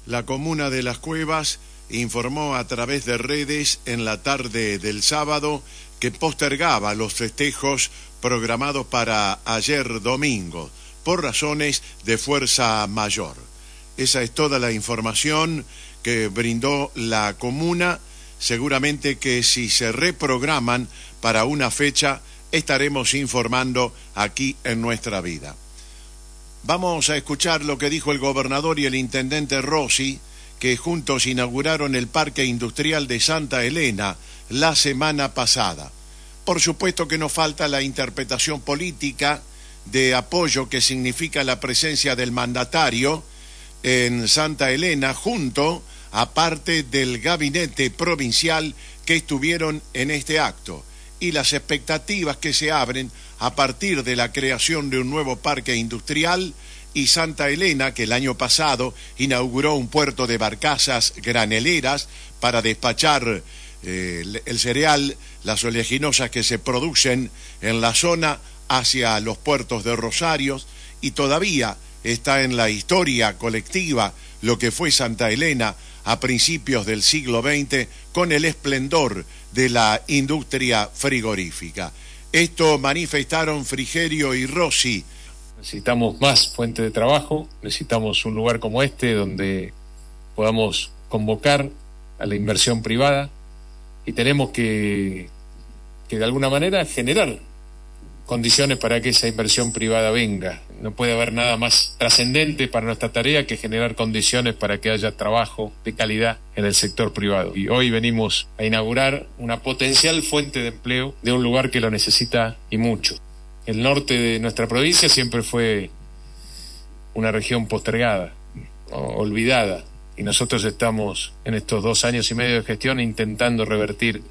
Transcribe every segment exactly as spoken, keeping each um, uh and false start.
La comuna de Las Cuevas informó a través de redes en la tarde del sábado que postergaba los festejos programados para ayer domingo por razones de fuerza mayor. Esa es toda la información que brindó la comuna. Seguramente que si se reprograman para una fecha, estaremos informando aquí en Nuestra Vida. Vamos a escuchar lo que dijo el gobernador y el intendente Rossi, que juntos inauguraron el Parque Industrial de Santa Elena la semana pasada. Por supuesto que nos falta la interpretación política de apoyo que significa la presencia del mandatario en Santa Elena, junto a parte del gabinete provincial que estuvieron en este acto, y las expectativas que se abren a partir de la creación de un nuevo parque industrial, y Santa Elena, que el año pasado inauguró un puerto de barcazas graneleras para despachar eh, el cereal, las oleaginosas que se producen en la zona hacia los puertos de Rosario, y todavía está en la historia colectiva lo que fue Santa Elena a principios del siglo veinte con el esplendor de la industria frigorífica. Esto manifestaron Frigerio y Rossi. Necesitamos más fuente de trabajo, necesitamos un lugar como este donde podamos convocar a la inversión privada y tenemos que, que de alguna manera generar condiciones para que esa inversión privada venga. No puede haber nada más trascendente para nuestra tarea que generar condiciones para que haya trabajo de calidad en el sector privado. Y hoy venimos a inaugurar una potencial fuente de empleo de un lugar que lo necesita y mucho. El norte de nuestra provincia siempre fue una región postergada, olvidada, y nosotros estamos en estos dos años y medio de gestión intentando revertir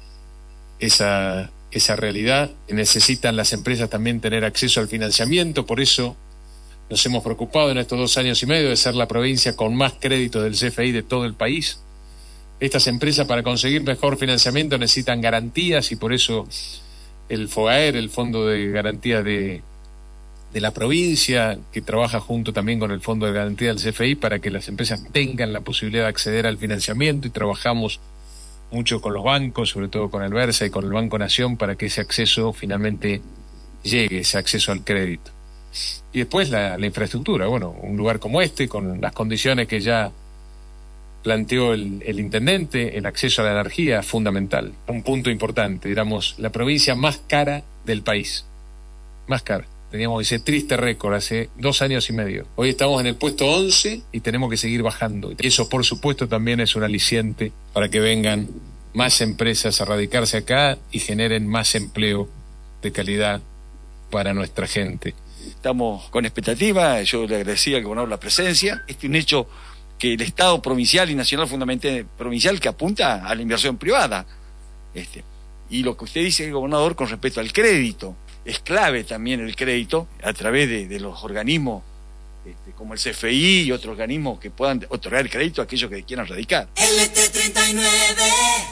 esa esa realidad. Necesitan las empresas también tener acceso al financiamiento, por eso nos hemos preocupado en estos dos años y medio de ser la provincia con más créditos del C F I de todo el país. Estas empresas, para conseguir mejor financiamiento, necesitan garantías, y por eso el FOGAER, el Fondo de Garantía de, de la provincia, que trabaja junto también con el Fondo de Garantía del C F I para que las empresas tengan la posibilidad de acceder al financiamiento, y trabajamos mucho con los bancos, sobre todo con el Versa y con el Banco Nación, para que ese acceso finalmente llegue, ese acceso al crédito. Y después la, la infraestructura, bueno, un lugar como este, con las condiciones que ya planteó el, el intendente, el acceso a la energía es fundamental. Un punto importante, digamos, la provincia más cara del país, más cara. Teníamos ese triste récord hace dos años y medio. Hoy estamos en el puesto once y tenemos que seguir bajando. Y eso, por supuesto, también es un aliciente para que vengan más empresas a radicarse acá y generen más empleo de calidad para nuestra gente. Estamos con expectativa. Yo le agradecía al gobernador la presencia. Este es un hecho que el Estado provincial y nacional, fundamentalmente provincial, que apunta a la inversión privada. Este, y lo que usted dice, el gobernador, con respecto al crédito. Es clave también el crédito a través de, de los organismos este, como el C F I y otros organismos que puedan otorgar el crédito a aquellos que quieran radicar. L T treinta y nueve.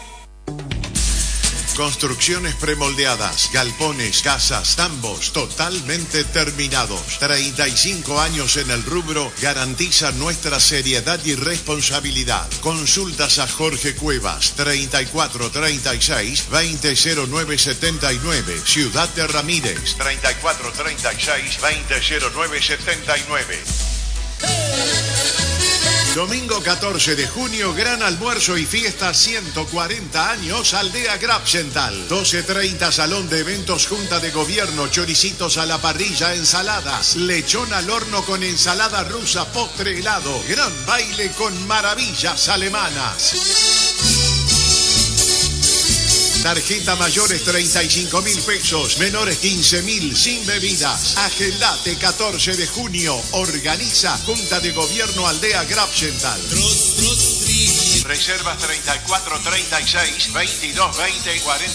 Construcciones premoldeadas, galpones, casas, tambos, totalmente terminados. treinta y cinco años en el rubro garantizan nuestra seriedad y responsabilidad. Consultas a Jorge Cuevas, treinta y cuatro treinta y seis veinte cero nueve setenta y nueve. Ciudad de Ramírez, treinta y cuatro treinta y seis veinte cero nueve setenta y nueve. Domingo catorce de junio, gran almuerzo y fiesta, ciento cuarenta años, Aldea Grabsental. doce treinta, Salón de Eventos, Junta de Gobierno, choricitos a la parrilla, ensaladas, lechón al horno con ensalada rusa, postre helado, gran baile con maravillas alemanas. Tarjeta mayores treinta y cinco mil pesos, menores quince mil, sin bebidas. Agendate catorce de junio, organiza Junta de Gobierno Aldea Grabsental. Reservas treinta y cuatro treinta y seis veintidós veinte cuarenta.